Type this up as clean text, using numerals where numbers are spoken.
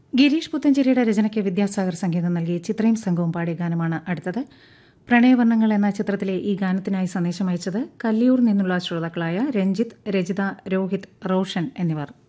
ഗിരീഷ് പുത്തഞ്ചേരിയുടെ രചനയ്ക്ക് വിദ്യാസാഗർ സംഗീതം നൽകി ചിത്രയും സംഘവും പാടിയ ഗാനമാണ് അടുത്തത്. പ്രണയവർണ്ണങ്ങൾ എന്ന ചിത്രത്തിലെ ഈ ഗാനത്തിനായി സന്ദേശം അയച്ചത് കല്ലിയൂർ നിന്നുള്ള ശ്രോതാക്കളായ രഞ്ജിത്ത്, രജിത, രോഹിത്, റോഷൻ എന്നിവർ.